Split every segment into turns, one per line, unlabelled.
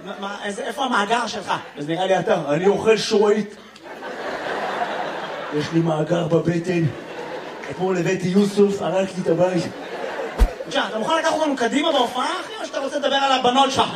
איפה המאגר שלך? אז נראה לי אתה, אני אוכל שורית. יש לי מאגר בבטן. אתמול הבאתי יוסוף, הרק לי את הבית. בבקשה, אתה מוכן לקחת אותנו קדימה בהופעה, אחי, או שאתה רוצה לדבר על הבנות שלך?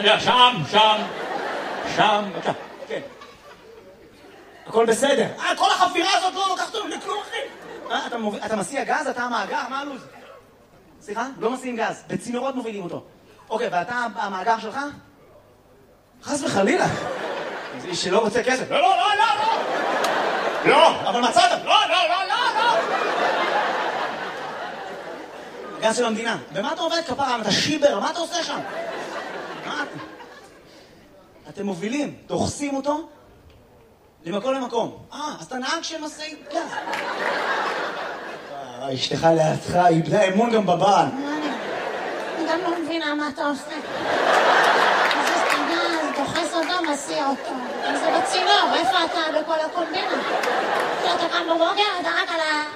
שם, בבקשה, כן. הכל בסדר. כל החפירה הזאת לא לוקחת אותנו לכלום, אחי. אתה מסיע גז, אתה המאגר, מה הלו"ז? סליחה? לא מסיעים גז, בצינורות מובילים אותו. אוקיי, ואתה המאגר שלך? חס וחלילה. זה איש שלא רוצה כסף. לא, אבל מצאת. לא. גז של המדינה. במה אתה עובד כפרה? אתה שיבר, מה אתה עושה שם? אתם מובילים, דוחסים אותו למקום למקום. אז אתה נהג של משאית גז. אשתך לידך, איבדה אמון גם בבעל.
אני גם לא מבינה מה אתה עושה. מזיז את הגז, דוחס אותו, מסיע אותו. זה בצינור, איפה אתה בכל הקומבינה? אתה קם בבוקר, אתה רק על ה...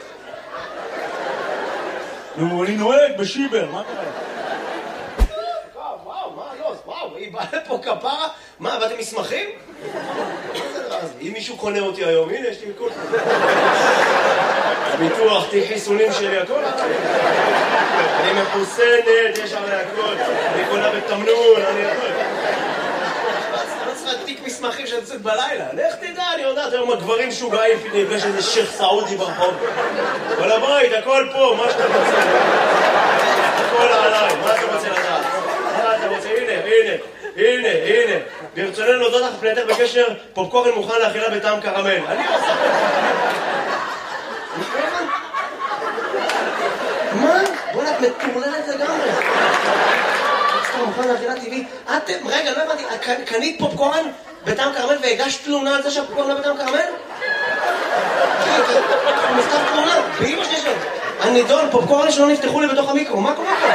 נו, אני נוהג בשיבר, מה קרה?
וואו, היא באה לפה כפרה? מה, באתם מסמכים? אם מישהו קונה אותי היום, הנה, יש לי הכל. ביטוח, תיק חיסונים שלי, הכל. אני מחוסנת, יש עלי הכל. אני קונה בתמנון, אני הכל. לא צריך תיק מסמכים שאני יוצאת בלילה. לך תדע, אני יודעת, היום הגברים שוגעים, נפגש איזה שייך סעודי ברחוב. כל הבית, הכל פה, מה שאתה רוצה. הכל עליי, מה אתה רוצה לדעת? מה אתה רוצה? הנה. ברצוננו להודות לך פנייתך בקשר פופקורן מוכן לאכילה בטעם קרמל. אני לא עושה... מה? בוא'נה, את מטורללת לגמרי. סתם מוכן לאכילה טבעי. רגע, לא הבנתי, קנית פופקורן בטעם קרמל והגשת תלונה על זה שהפופקורן לא בטעם קרמל? מכתב תלונה, באמא שלי שלו. הנידון, פופקורן שלא נפתחו לי בתוך המיקרו, מה קורה פה?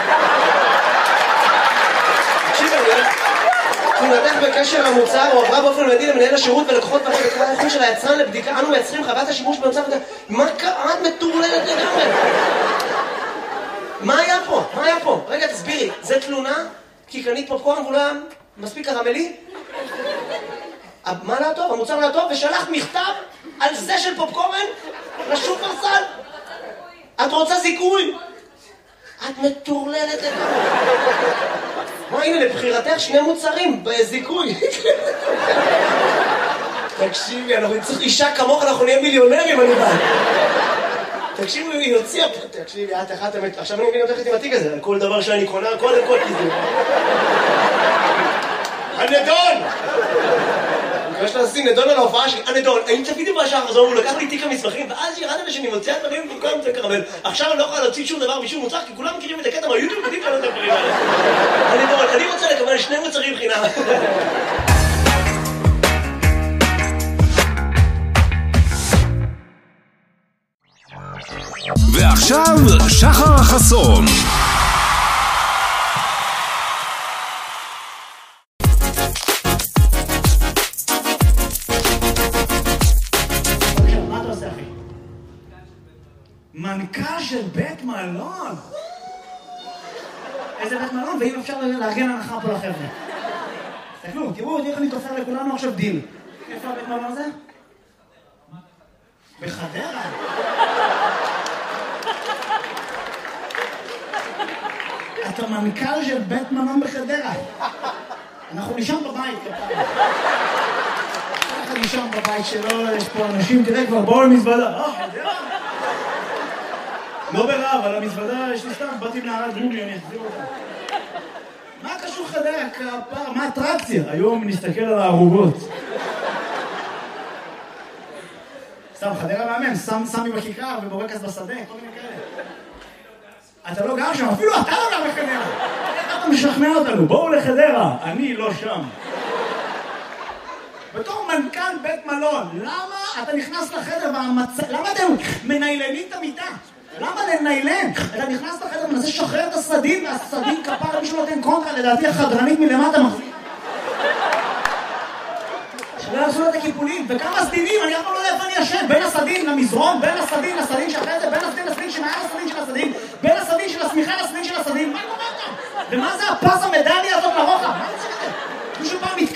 תקשיב, תלונתך בקשר המוצר הועברה באופן מיידי למנהל השירות ולקוחות ועדת בקרה האיכות של היצרן לבדיקה. אנו מייצרים חוות השימוש במוצר וזה. מה קרה? את מטורללת לגמרי. מה היה פה? רגע, תסבירי. זה תלונה? כי קנית פופקורן והוא לא היה מספיק קרמלי? מה לא טוב? המוצר לא טוב? ושלחת מכתב על זה של פופקורן לשופרסל? את רוצה זיכוי? את מטורללת לגמרי. מה, הנה, לבחירתך 2 מוצרים בזיכוי. תקשיבי, אנחנו נצטרך אישה כמוך, אנחנו נהיה מיליונרים, אני בא. תקשיבי, היא הוציאה פה. תקשיבי, את אחת אמת. עכשיו אני מבין אותך עם התיק הזה, על כל דבר שאני קונה, קודם כל כזה. הנדון! יש לה לשים נדון על ההופעה שלי, הנדון, האם צפיתי בשעה חזור, הוא לקח לי תיק המסמכים, ואז ירדתי שאני מוציאה דברים במקום את הקרמל. עכשיו אני לא יכולה להוציא שום דבר משום מוצר, כי כולם מכירים את הקטע מהיוטיוב, יודעים כאלה את הדברים האלה. הנדון, אני רוצה לקבל 2 מוצרים חינם.
ועכשיו, שחר החסון.
מנכ"ל של בית מלון. איזה בית מלון? ואם אפשר לארגן הנחה פה לחבר'ה. תראו, איך אני תופר לכולנו עכשיו דיל. איפה הבית מלון הזה? בחדרה. אתה מנכ"ל של בית מלון בחדרה. אנחנו נשאר בבית כפרה. אנחנו נשאר בבית שלו, יש פה אנשים, תראה כבר, בואו למזוודה. חדרה? לא ברעב, על המזוודה יש לי סתם, באתי מנהרת גוגלי, אני אחזיר אותה. מה קשור חדרה, כפר? מה אטרקציה? היום נסתכל על הערוגות. סתם, חדרה מאמן, סמי בכיכר ובורקס בשדה, כל מיני כאלה. אתה לא גר שם, אפילו אתה לא גר בחדרה. איך אתה משכנע אותנו? בואו לחדרה, אני לא שם. בתור מנכ"ל בית מלון, למה אתה נכנס לחדר למה אתם מניילנים את המיטה? למה לניילן? אתה נכנס לחדר ומנסה לשחרר את הסדין, והסדין כפר מישהו נותן קונטרה, לדעתי החדרנית מלמטה מחזיק. שלא יעשו לה את הקיפולים, וכמה סדינים, אני אף פעם לא יודע איפה אני ישן, בין הסדין למזרון, בין הסדין לסדין שאחרי זה, בין הסדין לסדין שמעל הסדין של הסדין, בין הסדין של השמיכה לסדין של הסדין, מה קורה כאן? ומה זה הפס המדליה הזאת לרוחב? מה זה? מישהו פעם